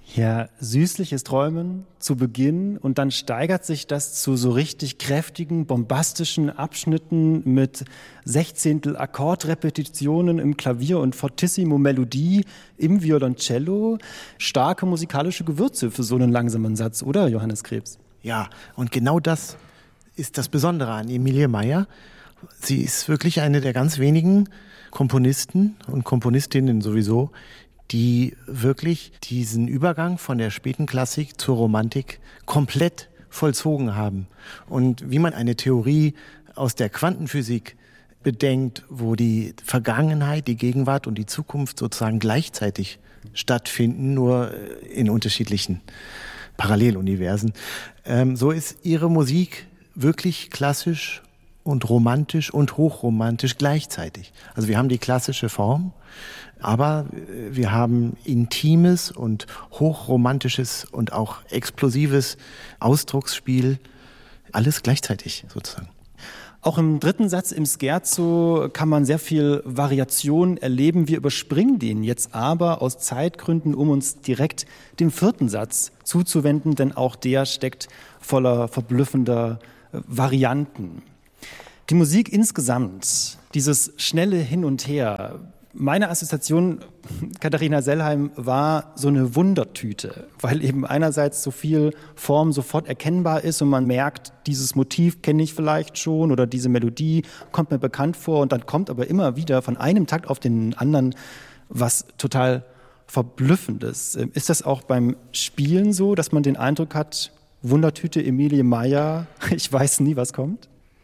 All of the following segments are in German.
Ja, süßliches Träumen zu Beginn und dann steigert sich das zu so richtig kräftigen, bombastischen Abschnitten mit Sechzehntel Akkordrepetitionen im Klavier und Fortissimo Melodie im Violoncello. Starke musikalische Gewürze für so einen langsamen Satz, oder Johannes Krebs? Ja, und genau das ist das Besondere an Emilie Meyer. Sie ist wirklich eine der ganz wenigen Komponisten und Komponistinnen sowieso, die wirklich diesen Übergang von der späten Klassik zur Romantik komplett vollzogen haben. Und wie man eine Theorie aus der Quantenphysik bedenkt, wo die Vergangenheit, die Gegenwart und die Zukunft sozusagen gleichzeitig stattfinden, nur in unterschiedlichen Paralleluniversen, so ist ihre Musik wirklich klassisch und romantisch und hochromantisch gleichzeitig. Also wir haben die klassische Form, aber wir haben intimes und hochromantisches und auch explosives Ausdrucksspiel, alles gleichzeitig sozusagen. Auch im dritten Satz im Scherzo kann man sehr viel Variation erleben. Wir überspringen den jetzt aber aus Zeitgründen, um uns direkt dem vierten Satz zuzuwenden, denn auch der steckt voller verblüffender Varianten. Die Musik insgesamt, dieses schnelle Hin und Her. Meine Assoziation, Katharina Sellheim, war so eine Wundertüte, weil eben einerseits so viel Form sofort erkennbar ist und man merkt, dieses Motiv kenne ich vielleicht schon oder diese Melodie kommt mir bekannt vor und dann kommt aber immer wieder von einem Takt auf den anderen was total Verblüffendes. Ist das auch beim Spielen so, dass man den Eindruck hat, Wundertüte Emilie Meyer, ich weiß nie, was kommt?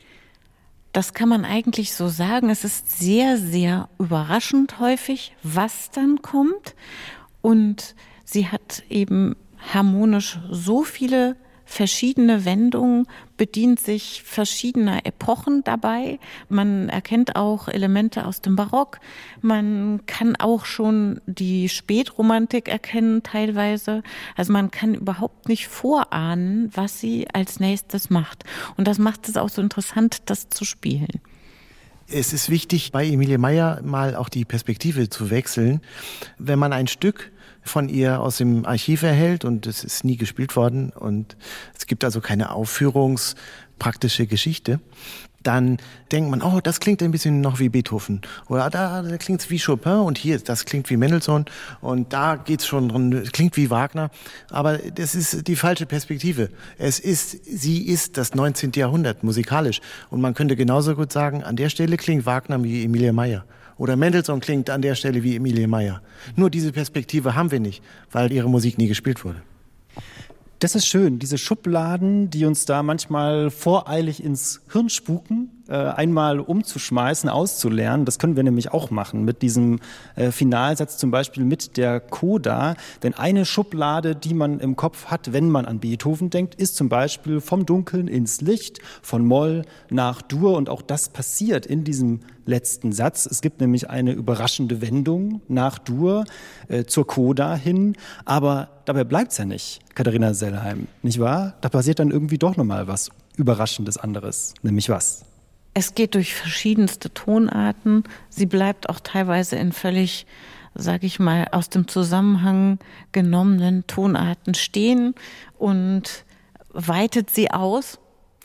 Das kann man eigentlich so sagen. Es ist sehr, sehr überraschend häufig, was dann kommt. Und sie hat eben harmonisch so viele verschiedene Wendungen, bedient sich verschiedener Epochen dabei. Man erkennt auch Elemente aus dem Barock. Man kann auch schon die Spätromantik erkennen teilweise. Also man kann überhaupt nicht vorahnen, was sie als nächstes macht. Und das macht es auch so interessant, das zu spielen. Es ist wichtig, bei Emilie Meyer mal auch die Perspektive zu wechseln. Wenn man ein Stück von ihr aus dem Archiv erhält und es ist nie gespielt worden und es gibt also keine aufführungspraktische Geschichte, dann denkt man, oh, das klingt ein bisschen noch wie Beethoven oder da klingt es wie Chopin und hier, das klingt wie Mendelssohn und da geht's schon drin, klingt wie Wagner, aber das ist die falsche Perspektive. Sie ist das 19. Jahrhundert musikalisch und man könnte genauso gut sagen, an der Stelle klingt Wagner wie Emilie Meyer. Oder Mendelssohn klingt an der Stelle wie Emilie Meyer. Nur diese Perspektive haben wir nicht, weil ihre Musik nie gespielt wurde. Das ist schön, diese Schubladen, die uns da manchmal voreilig ins Hirn spuken, einmal umzuschmeißen, auszulernen. Das können wir nämlich auch machen mit diesem Finalsatz, zum Beispiel mit der Coda. Denn eine Schublade, die man im Kopf hat, wenn man an Beethoven denkt, ist zum Beispiel vom Dunkeln ins Licht, von Moll nach Dur. Und auch das passiert in diesem letzten Satz. Es gibt nämlich eine überraschende Wendung nach Dur zur Coda hin. Aber dabei bleibt's ja nicht, Katharina Sellheim, nicht wahr? Da passiert dann irgendwie doch nochmal was Überraschendes anderes. Nämlich was? Es geht durch verschiedenste Tonarten. Sie bleibt auch teilweise in völlig, sage ich mal, aus dem Zusammenhang genommenen Tonarten stehen und weitet sie aus.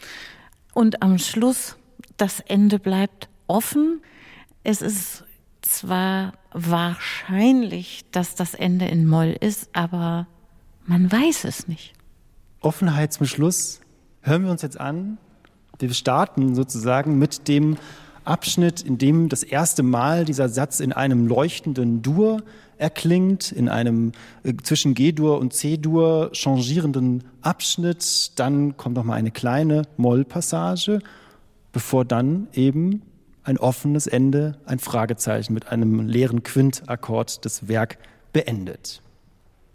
Und am Schluss, das Ende bleibt offen. Es ist zwar wahrscheinlich, dass das Ende in Moll ist, aber man weiß es nicht. Offenheit zum Schluss. Hören wir uns jetzt an. Wir starten sozusagen mit dem Abschnitt, in dem das erste Mal dieser Satz in einem leuchtenden Dur erklingt, in einem zwischen G-Dur und C-Dur changierenden Abschnitt. Dann kommt noch mal eine kleine Moll-Passage, bevor dann eben ein offenes Ende, ein Fragezeichen mit einem leeren Quintakkord das Werk beendet.